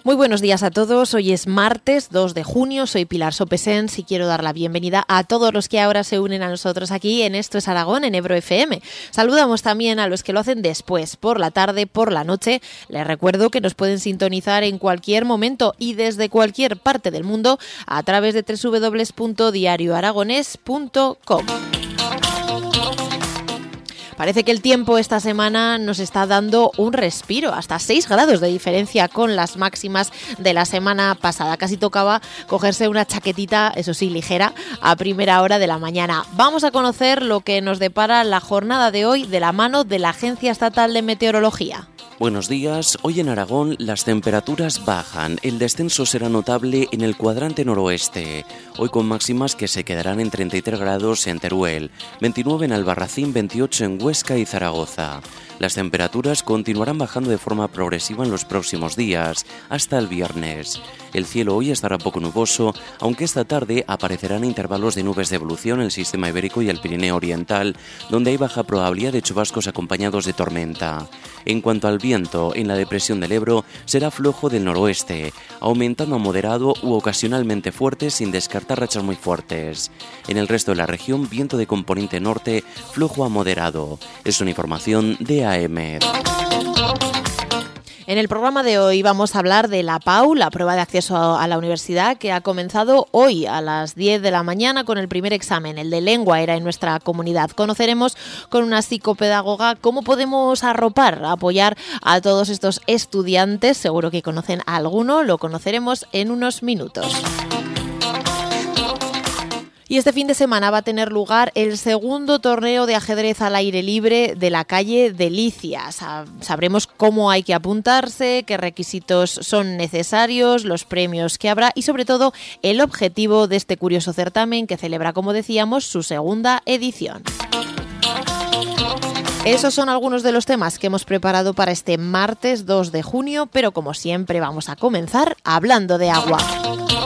Muy buenos días a todos, hoy es martes 2 de junio, soy Pilar Sopesens y quiero dar la bienvenida a todos los que ahora se unen a nosotros aquí en Esto es Aragón, en Ebro FM. Saludamos también a los que lo hacen después, por la tarde, por la noche. Les recuerdo que nos pueden sintonizar en cualquier momento y desde cualquier parte del mundo a través de www.diarioaragones.com. Parece que el tiempo esta semana nos está dando un respiro, hasta 6 grados de diferencia con las máximas de la semana pasada. Casi tocaba cogerse una chaquetita, eso sí, ligera, a primera hora de la mañana. Vamos a conocer lo que nos depara la jornada de hoy de la mano de la Agencia Estatal de Meteorología. Buenos días, hoy en Aragón las temperaturas bajan, el descenso será notable en el cuadrante noroeste, hoy con máximas que se quedarán en 33 grados en Teruel, 29 en Albarracín, 28 en Huesca y Zaragoza. Las temperaturas continuarán bajando de forma progresiva en los próximos días, hasta el viernes. El cielo hoy estará poco nuboso, aunque esta tarde aparecerán intervalos de nubes de evolución en el sistema ibérico y el Pirineo oriental, donde hay baja probabilidad de chubascos acompañados de tormenta. En cuanto al viento, en la depresión del Ebro será flojo del noroeste, aumentando a moderado u ocasionalmente fuerte sin descartar rachas muy fuertes. En el resto de la región, viento de componente norte, flojo a moderado. Es una información de AEMET. En el programa de hoy vamos a hablar de la PAU, la prueba de acceso a la universidad, que ha comenzado hoy a las 10 de la mañana con el primer examen, el de lengua era en nuestra comunidad. Conoceremos con una psicopedagoga cómo podemos arropar, apoyar a todos estos estudiantes. Seguro que conocen a alguno, lo conoceremos en unos minutos. Y este fin de semana va a tener lugar el segundo torneo de ajedrez al aire libre de la calle Delicias. Sabremos cómo hay que apuntarse, qué requisitos son necesarios, los premios que habrá y sobre todo el objetivo de este curioso certamen que celebra, como decíamos, su segunda edición. Esos son algunos de los temas que hemos preparado para este martes 2 de junio, pero como siempre vamos a comenzar hablando de agua.